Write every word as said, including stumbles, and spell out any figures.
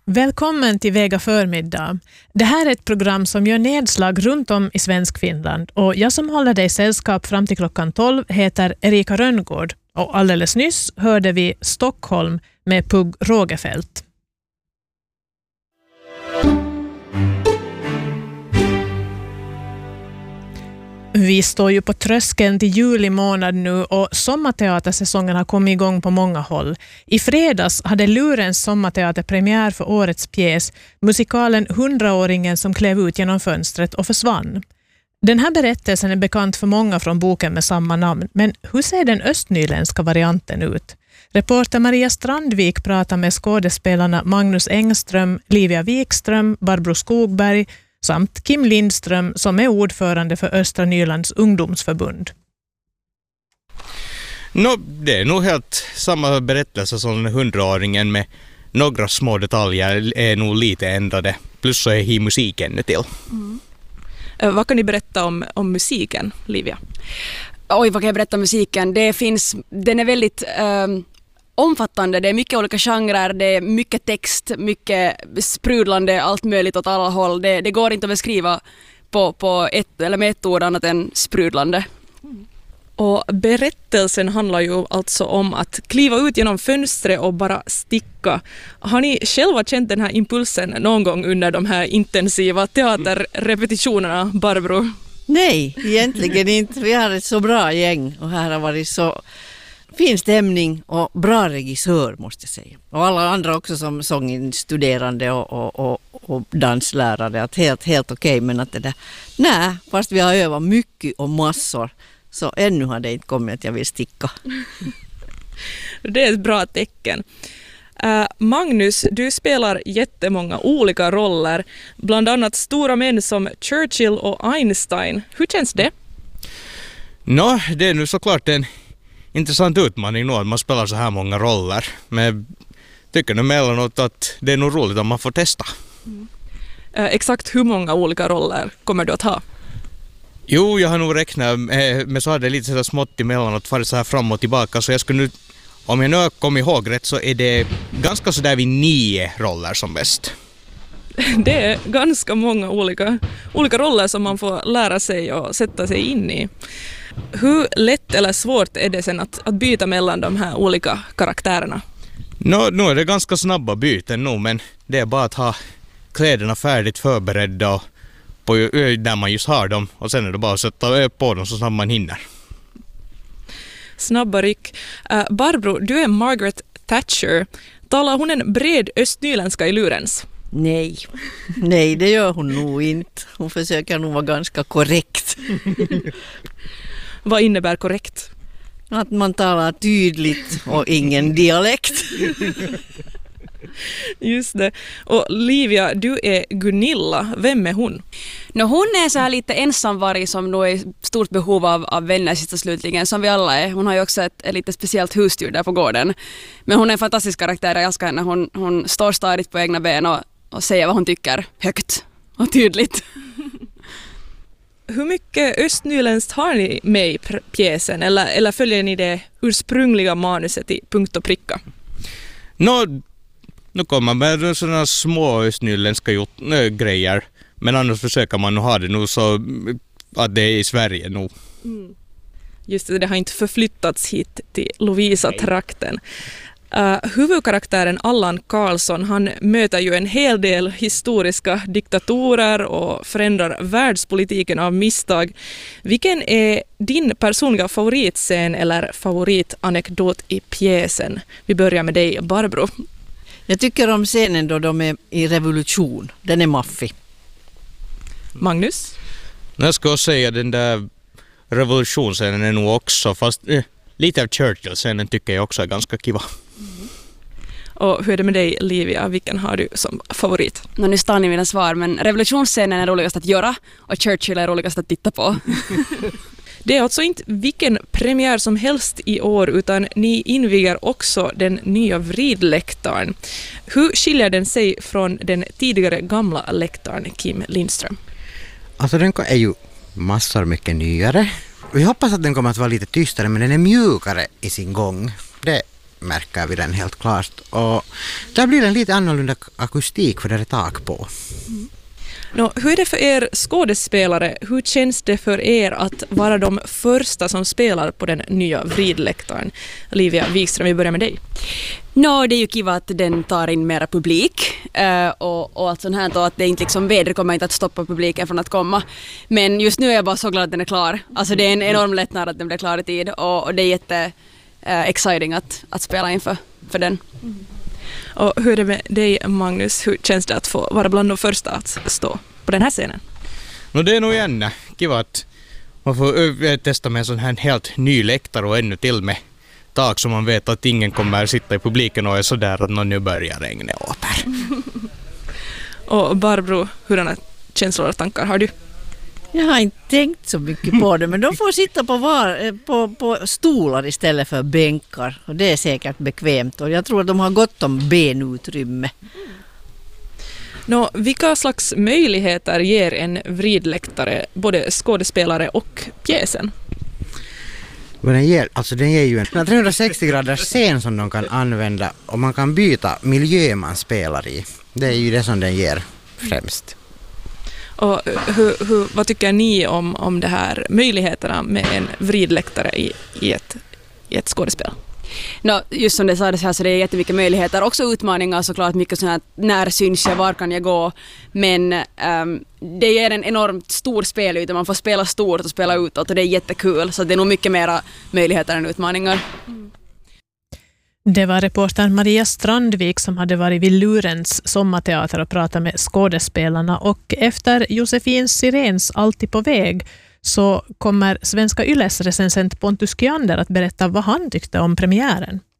Välkommen till Vega förmiddag. Det här är ett program som gör nedslag runt om i svensk Finland och jag som håller dig sällskap fram till klockan tolv heter Erika Rönngård och alldeles nyss hörde vi Stockholm med Pugh Rogefeldt. Vi står ju på tröskeln till juli månad nu och sommarteatersäsongen har kommit igång på många håll. I fredags hade Lurens sommarteater premiär för årets pjäs, musikalen Hundraåringen som klev ut genom fönstret och försvann. Den här berättelsen är bekant för många från boken med samma namn, men hur ser den östnyländska varianten ut? Reporter Maria Strandvik pratar med skådespelarna Magnus Engström, Livia Wikström, Barbro Skogberg samt Kim Lindström som är ordförande för Östra Nylands ungdomsförbund. No, det är nog helt samma berättelse som den hundraåringen med några små detaljer är nog lite ändrade. Plus så är hi musiken till. Mm. Uh, vad kan ni berätta om, om musiken, Livia? Oj, vad kan jag berätta om musiken? Det finns, den är väldigt um, omfattande. Det är mycket olika genrer, det är mycket text, mycket sprudlande, allt möjligt åt alla håll. Det, det går inte att beskriva på, på ett, eller med ett ord annat än sprudlande. Mm. Och berättelsen handlar ju alltså om att kliva ut genom fönstret och bara sticka. Har ni själva känt den här impulsen någon gång under de här intensiva teaterrepetitionerna, Barbro? Nej, egentligen inte. Vi har ett så bra gäng och här har varit så fin stämning och bra regissör måste jag säga. Och alla andra också som sångstuderande och, och, och, och danslärare. Att helt, helt okej, men att det där, nej, fast vi har övat mycket och massor. Så ännu har det inte kommit att jag vill sticka. Det är ett bra tecken. Uh, Magnus, du spelar jättemånga olika roller. Bland annat stora män som Churchill och Einstein. Hur känns det? Nå, det är nu såklart en intressant utmaning nog att man spelar så här många roller. Men jag tycker nog emellanåt att det är nog roligt om man får testa. Mm. Uh, exakt hur många olika roller kommer du att ha? Jo, jag har nog räknat med, men så har det lite så smått emellanåt farit så här fram och tillbaka. Så jag skulle nu, om jag nu har kommit ihåg rätt, så är det ganska så där vid nio roller som bäst. Det är ganska många olika, olika roller som man får lära sig och sätta sig in i. Hur lätt eller svårt är det sen att, att byta mellan de här olika karaktärerna? Nå, nu är det ganska snabba byten nu, men det är bara att ha kläderna färdigt förberedda och på där man just har dem, och sen är det bara att sätta på dem så snabbt man hinner. Snabba ryck. Uh, Barbro, du är Margaret Thatcher. Talar hon en bred östnyländska i Lurens? Nej, nej det gör hon nog inte. Hon försöker nog vara ganska korrekt. Vad innebär korrekt? Att man talar tydligt och ingen dialekt. Just det. Och Livia, du är Gunilla. Vem är hon? No, hon är så här lite ensamvarg som nog är i stort behov av, av vänner sista slutligen, som vi alla är. Hon har ju också ett, ett lite speciellt husdjur där på gården. Men hon är en fantastisk karaktär, jag älskar henne. Hon, hon står stadigt på egna ben och, och säger vad hon tycker högt och tydligt. Hur mycket östnyländskt har ni med i pjäsen? Eller, eller följer ni det ursprungliga manuset i punkt och pricka? Nå, nu kommer man med sådana små östnyländska grejer. Men annars försöker man nog ha det nu så att det är i Sverige nu. Mm. Just det, det har inte förflyttats hit till Lovisa-trakten. Uh, huvudkaraktären Allan Karlsson, han möter ju en hel del historiska diktatorer och förändrar världspolitiken av misstag. Vilken är din personliga favoritscen eller favoritanekdot i pjäsen? Vi börjar med dig, Barbro. Jag tycker om scenen då de är i revolution. Den är maffig. Magnus? Jag ska säga den där revolutionsscenen är nog också, fast eh, lite av Churchill-scenen tycker jag också är ganska kiva. Mm. Och hur är det med dig, Livia? Vilken har du som favorit? No, nu står ni mina svar, men revolutionsscenen är roligast att göra och Churchill är roligast att titta på. Det är alltså inte vilken premiär som helst i år, utan ni inviger också den nya vridläktaren. Hur skiljer den sig från den tidigare gamla läktaren, Kim Lindström? Alltså den är ju massor mycket nyare. Vi hoppas att den kommer att vara lite tystare, men den är mjukare i sin gång. Det märker vi den helt klart. Och där blir det en lite annorlunda akustik för det är tak på. Mm. Nå, hur är det för er skådespelare? Hur känns det för er att vara de första som spelar på den nya vridläktaren? Olivia Wikström, vi börjar med dig. No, det är ju kiva att den tar in mera publik uh, och, och allt sånt här, och att det inte liksom vädret kommer inte att stoppa publiken från att komma. Men just nu är jag bara så glad att den är klar. Alltså det är en enorm lättnad att den blir klar i tid, och, och det är jätte uh, exciting att, att spela inför för den. Mm. Och hur är det med dig, Magnus? Hur känns det att få vara bland de första att stå på den här scenen? No, det är nog gärna kiva att man får testa med en sån här helt ny läktare och ännu till med tak som man vet att ingen kommer sitta i publiken och är sådär att någon nu börjar regna åter. Och Barbro, hurdana känslor och tankar har du? Jag har inte tänkt så mycket på det, men de får sitta på, var, på, på stolar istället för bänkar, och det är säkert bekvämt, och jag tror att de har gott om benutrymme. Nå, vilka slags möjligheter ger en vridläktare både skådespelare och pjäsen? Den ger, alltså den ger ju en trehundrasextio graders scen som de kan använda, och man kan byta miljö man spelar i. Det är ju det som den ger främst. Och hur, hur, vad tycker ni om, om det här möjligheterna med en vridläktare i, i, ett, i ett skådespel? No, just som det sades här, så det är jättemycket möjligheter. Också utmaningar såklart, mycket sådana här, när syns jag, var kan jag gå. Men um, det ger en enormt stor spelyta. Man får spela stort och spela utåt, och det är jättekul. Så det är nog mycket mera möjligheter än utmaningar. Mm. Det var reportern Maria Strandvik som hade varit vid Lurens sommarteater och pratat med skådespelarna. Och efter Josefin Sirens Alltid på väg så kommer Svenska Yles recensent Pontus Kiander att berätta vad han tyckte om premiären.